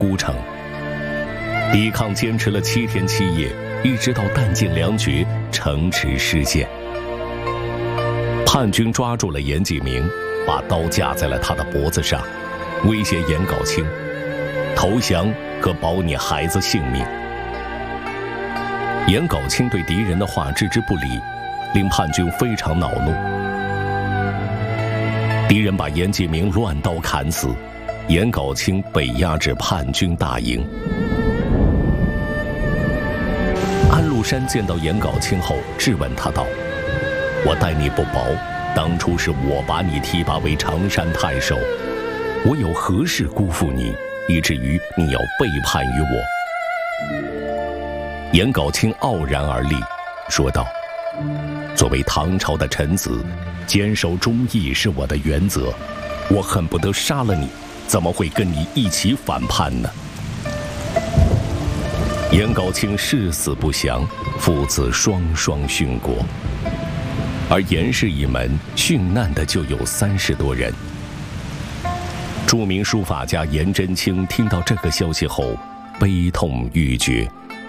孤城。抵抗坚持了7天7夜，一直到弹尽粮绝，城池失陷。叛军抓住了严继明，把刀架在了他的脖子上，威胁严杲清投降可保你孩子性命。严杲清对敌人的话置之不理，令叛军非常恼怒。敌人把严继明乱刀砍死，严杲清被押至叛军大营。安禄山见到严杲清后，质问他道：“我待你不薄，当初是我把你提拔为常山太守，我有何事辜负你，以至于你要背叛于我？”严杲清傲然而立，说道：“作为唐朝的臣子，坚守忠义是我的原则，我恨不得杀了你，怎么会跟你一起反叛呢？”严杲清誓死不降，父子双双殉国，而严氏一门殉难的就有30多人。著名书法家颜真卿听到这个消息后，悲痛欲绝。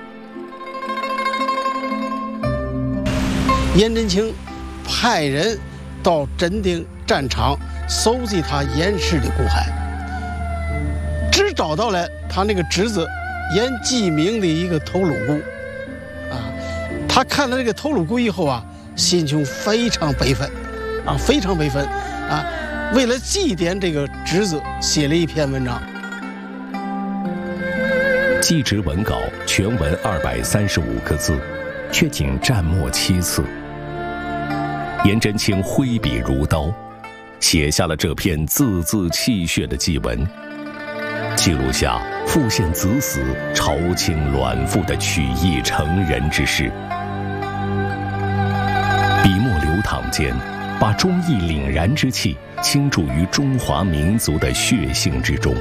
颜真卿派人到真定战场搜集他严氏的骨骸，只找到了他那个侄子严继明的一个头颅骨。他看到这个头颅骨以后心情非常悲愤，非常悲愤为了祭奠这个侄子，写了一篇文章。 祭侄文稿全文235个字，却仅蘸墨7次。颜真卿挥笔如刀，写下了这篇字字泣血的祭文，记录下父献子死、朝清卵腹的取义成仁之事。笔墨流淌间，把忠义凛然之气倾注于中华民族的血性之中。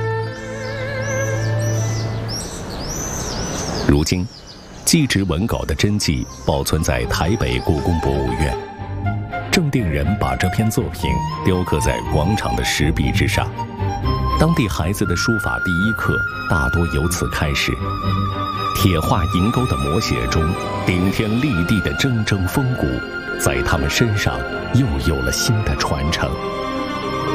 如今，祭侄文稿的真迹保存在台北故宫博物院。正定人把这篇作品雕刻在广场的石壁之上，当地孩子的书法第一课大多由此开始。铁画银钩的摹写中，顶天立地的铮铮风骨，在他们身上又有了新的传承。